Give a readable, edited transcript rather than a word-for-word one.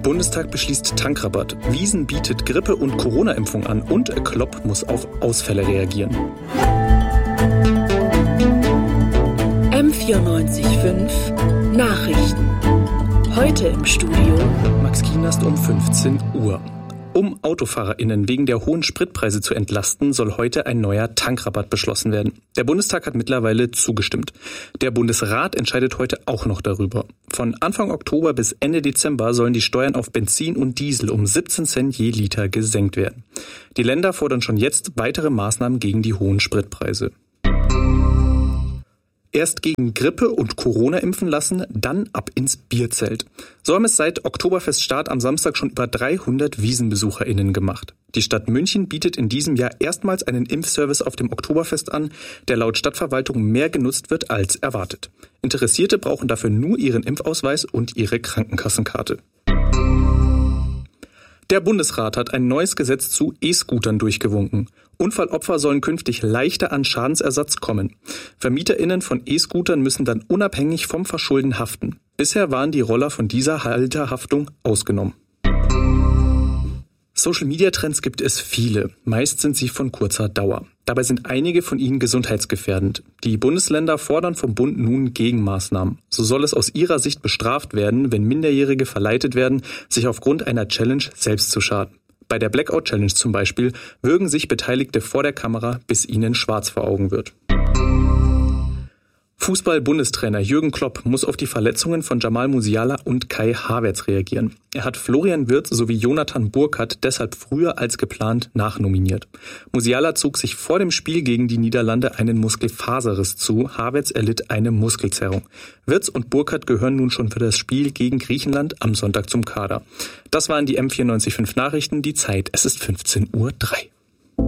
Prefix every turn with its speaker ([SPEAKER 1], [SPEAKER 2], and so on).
[SPEAKER 1] Bundestag beschließt Tankrabatt, Wiesn bietet Grippe- und Corona-Impfung an und Klopp muss auf Ausfälle reagieren.
[SPEAKER 2] M94.5 Nachrichten. Heute im Studio
[SPEAKER 1] Max Kienast um 15 Uhr. Um AutofahrerInnen wegen der hohen Spritpreise zu entlasten, soll heute ein neuer Tankrabatt beschlossen werden. Der Bundestag hat mittlerweile zugestimmt. Der Bundesrat entscheidet heute auch noch darüber. Von Anfang Oktober bis Ende Dezember sollen die Steuern auf Benzin und Diesel um 17 Cent je Liter gesenkt werden. Die Länder fordern schon jetzt weitere Maßnahmen gegen die hohen Spritpreise. Erst gegen Grippe und Corona impfen lassen, dann ab ins Bierzelt. So haben es seit Oktoberfeststart am Samstag schon über 300 WiesenbesucherInnen gemacht. Die Stadt München bietet in diesem Jahr erstmals einen Impfservice auf dem Oktoberfest an, der laut Stadtverwaltung mehr genutzt wird als erwartet. Interessierte brauchen dafür nur ihren Impfausweis und ihre Krankenkassenkarte. Der Bundesrat hat ein neues Gesetz zu E-Scootern durchgewunken. Unfallopfer sollen künftig leichter an Schadensersatz kommen. VermieterInnen von E-Scootern müssen dann unabhängig vom Verschulden haften. Bisher waren die Roller von dieser Halterhaftung ausgenommen. Social-Media-Trends gibt es viele. Meist sind sie von kurzer Dauer. Dabei sind einige von ihnen gesundheitsgefährdend. Die Bundesländer fordern vom Bund nun Gegenmaßnahmen. So soll es aus ihrer Sicht bestraft werden, wenn Minderjährige verleitet werden, sich aufgrund einer Challenge selbst zu schaden. Bei der Blackout-Challenge zum Beispiel würgen sich Beteiligte vor der Kamera, bis ihnen schwarz vor Augen wird. Fußball-Bundestrainer Jürgen Klopp muss auf die Verletzungen von Jamal Musiala und Kai Havertz reagieren. Er hat Florian Wirtz sowie Jonathan Burkhardt deshalb früher als geplant nachnominiert. Musiala zog sich vor dem Spiel gegen die Niederlande einen Muskelfaserriss zu, Havertz erlitt eine Muskelzerrung. Wirtz und Burkhardt gehören nun schon für das Spiel gegen Griechenland am Sonntag zum Kader. Das waren die M94.5 Nachrichten, die Zeit, es ist 15:03 Uhr.